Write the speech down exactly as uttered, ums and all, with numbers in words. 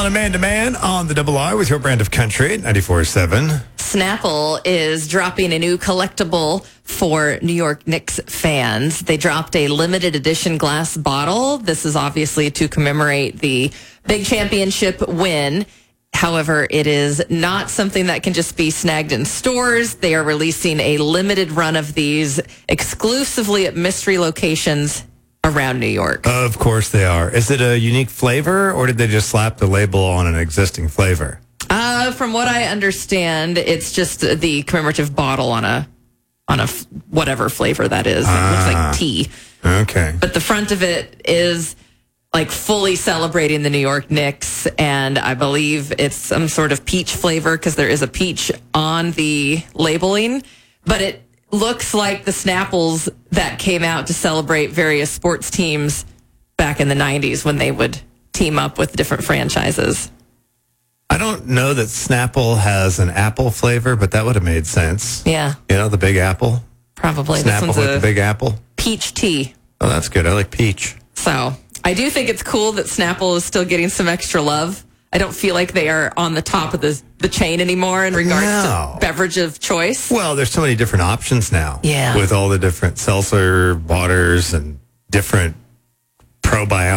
on a man-to-man on the Double R with your brand of country at ninety-four point seven. Snapple is dropping a new collectible for New York Knicks fans. They dropped a limited edition glass bottle. This is obviously to commemorate the big championship win. However, it is not something that can just be snagged in stores. They are releasing a limited run of these exclusively at mystery locations around New York. Of course they are. Is it a unique flavor, or did they just slap the label on an existing flavor? Uh, from what I understand, it's just the commemorative bottle on a on a f- whatever flavor that is. Ah, it looks like tea. Okay. But the front of it is like fully celebrating the New York Knicks, and I believe it's some sort of peach flavor because there is a peach on the labeling, but it looks like the Snapples that came out to celebrate various sports teams back in the nineties when they would team up with different franchises. I don't know that Snapple has an apple flavor, but that would have made sense. Yeah. You know, the Big Apple? Probably. Snapple This one's with a the Big Apple? peach tea. Oh, that's good. I like peach. So I do think it's cool that Snapple is still getting some extra love. I don't feel like they are on the top of the, the chain anymore in regards No. to beverage of choice. Well, there's so many different options now. Yeah. With all the different seltzer waters and different probiotics.